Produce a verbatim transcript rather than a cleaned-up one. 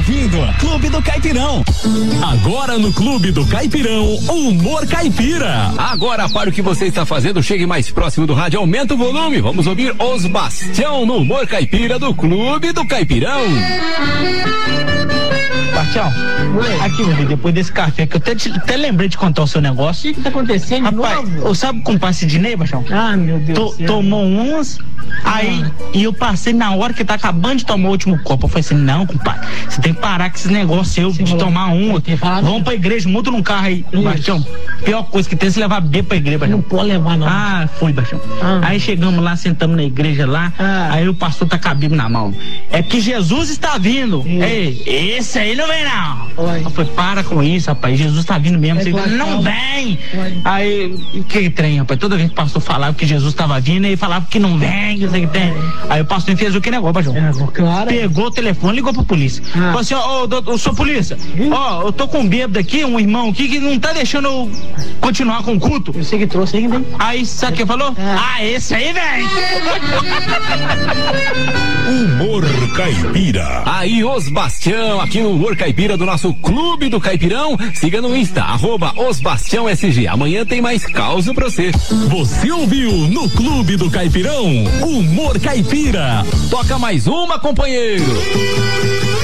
ouvindo Clube do Caipirão. Agora no Clube do Caipirão, Humor Caipira. Agora para o que você está fazendo, chegue mais próximo do rádio, aumenta o volume. Vamos ouvir Os Bastião no Humor Caipira do Clube do Caipirão. Bastião, aqui, meu filho, depois desse café, que eu até, te, até lembrei de contar o seu negócio. O que, que tá acontecendo, rapaz? Eu sabe com o passe de Ney, Bastião? Ah, meu Deus to, do céu. Tomou uns, ah. aí, e eu passei na hora que tá acabando de tomar o último copo. Eu falei assim, não, compadre, você tem que parar com esse negócio seu de falou, tomar um. Vamos pra igreja, monta num carro aí. Isso. Bastião, pior coisa que tem é se levar bebê pra igreja, Bastião. Não pode levar, não. Ah, foi, Bastião. Ah. Aí chegamos lá, sentamos na igreja lá, ah. aí o pastor tá com a Bíblia na mão. É que Jesus está vindo. Isso. Ei, esse aí não vem, não. Oi. Eu falei, para com isso, rapaz. Jesus tá vindo mesmo. Você fala, não vem. Oi. Aí, que trem, rapaz. Toda vez que o pastor falava que Jesus tava vindo, ele falava que não vem, que sei que tem. Aí o pastor fez o que negócio, Bastião? É, claro. Pegou o telefone, ligou pra polícia. Ah. Falou assim, ó, ô, ô, sou polícia. Ó, eu tô com um bêbado aqui, um irmão aqui, que não tá deixando eu continuar com o culto. Eu sei que trouxe ainda, hein? Aí, sabe o que falou? Ah, ah, esse aí, velho. Humor Caipira. Aí, Os Bastião, aqui no Humor Caipira do nosso Clube do Caipirão. Siga no Insta, arroba Os Bastião S G. Amanhã tem mais causa pra você. Você ouviu no Clube do Caipirão, Humor Caipira. Toca mais uma, companheiro.